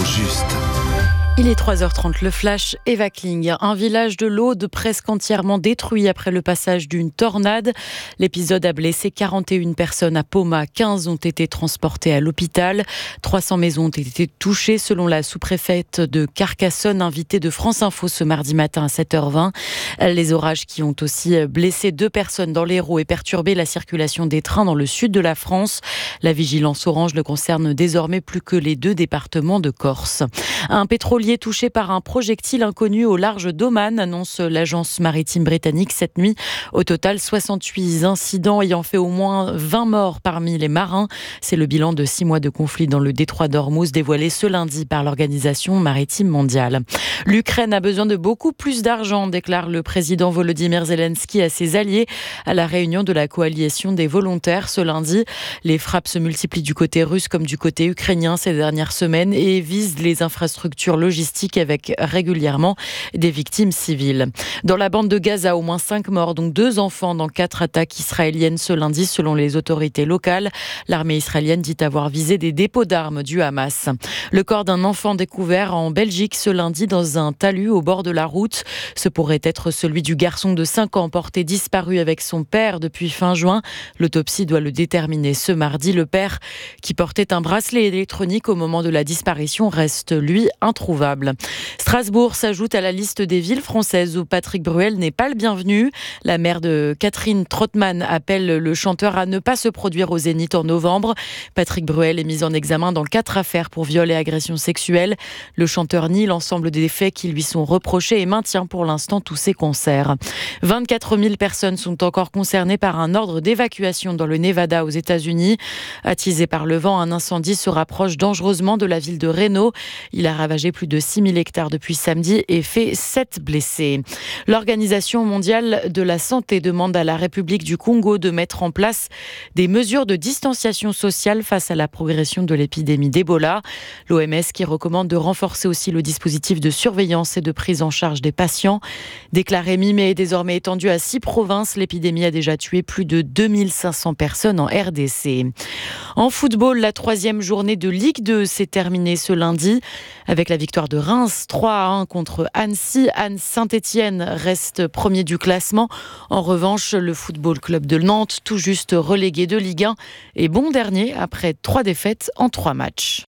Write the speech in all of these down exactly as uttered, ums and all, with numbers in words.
juste. Il est trois heures trente, le flash Eva Kling. Un village de l'Aude presque entièrement détruit après le passage d'une tornade. L'épisode a blessé quarante et une personnes à Poma. quinze ont été transportées à l'hôpital. trois cents maisons ont été touchées selon la sous-préfète de Carcassonne, invitée de France Info ce mardi matin à sept heures vingt. Les orages qui ont aussi blessé deux personnes dans l'Hérault et perturbé la circulation des trains dans le sud de la France. La vigilance orange ne concerne désormais plus que les deux départements de Corse. Un pétrolier touché par un projectile inconnu au large d'Oman, annonce l'agence maritime britannique cette nuit. Au total, soixante-huit incidents ayant fait au moins vingt morts parmi les marins. C'est le bilan de six mois de conflit dans le détroit d'Ormuz dévoilé ce lundi par l'Organisation maritime mondiale. L'Ukraine a besoin de beaucoup plus d'argent, déclare le président Volodymyr Zelensky à ses alliés à la réunion de la coalition des volontaires ce lundi. Les frappes se multiplient du côté russe comme du côté ukrainien ces dernières semaines et visent les infrastructures logistiques avec régulièrement des victimes civiles. Dans la bande de Gaza, au moins cinq morts, dont deux enfants dans quatre attaques israéliennes ce lundi selon les autorités locales. L'armée israélienne dit avoir visé des dépôts d'armes du Hamas. Le corps d'un enfant découvert en Belgique ce lundi dans un talus au bord de la route. Ce pourrait être celui du garçon de cinq ans porté disparu avec son père depuis fin juin. L'autopsie doit le déterminer ce mardi. Le père, qui portait un bracelet électronique au moment de la disparition, reste lui introuvable. Strasbourg s'ajoute à la liste des villes françaises où Patrick Bruel n'est pas le bienvenu. La maire de Catherine Trottmann appelle le chanteur à ne pas se produire au Zénith en novembre. Patrick Bruel est mis en examen dans quatre affaires pour viol et agression sexuelle. Le chanteur nie l'ensemble des faits qui lui sont reprochés et maintient pour l'instant tous ses concerts. vingt-quatre mille personnes sont encore concernées par un ordre d'évacuation dans le Nevada aux États-Unis. Attisé par le vent, un incendie se rapproche dangereusement de la ville de Reno. Il a ravagé plus de six mille hectares depuis samedi et fait sept blessés. L'Organisation mondiale de la santé demande à la République du Congo de mettre en place des mesures de distanciation sociale face à la progression de l'épidémie d'Ebola. L'O M S qui recommande de renforcer aussi le dispositif de surveillance et de prise en charge des patients. Déclaré mi-mai et désormais étendu à six provinces, l'épidémie a déjà tué plus de deux mille cinq cents personnes en R D C. En football, la troisième journée de Ligue deux s'est terminée ce lundi avec la victoire de Reims trois à un contre Annecy. Anne Saint-Étienne reste premier du classement. En revanche, le Football Club de Nantes, tout juste relégué de Ligue un, est bon dernier après trois défaites en trois matchs.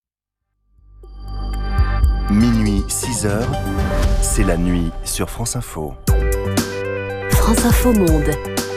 Minuit, six heures, c'est la nuit sur France Info. France Info Monde.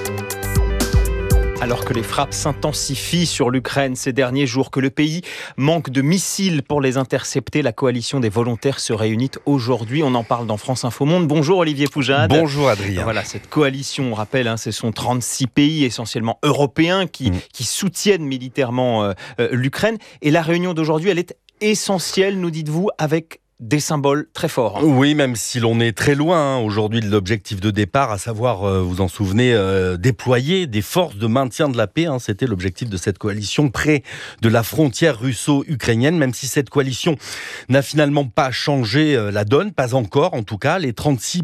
Alors que les frappes s'intensifient sur l'Ukraine ces derniers jours, que le pays manque de missiles pour les intercepter, la coalition des volontaires se réunit aujourd'hui. On en parle dans France Info Monde. Bonjour Olivier Poujade. Bonjour Adrien. Voilà, cette coalition, on rappelle, hein, ce sont trente-six pays essentiellement européens qui, mmh. qui soutiennent militairement euh, euh, l'Ukraine. Et la réunion d'aujourd'hui, elle est essentielle, nous dites-vous, avec des symboles très forts. Oui, même si l'on est très loin hein, aujourd'hui de l'objectif de départ, à savoir, euh, vous en souvenez, euh, déployer des forces de maintien de la paix. Hein, c'était l'objectif de cette coalition près de la frontière russo-ukrainienne, même si cette coalition n'a finalement pas changé euh, la donne, pas encore en tout cas. Les trente-six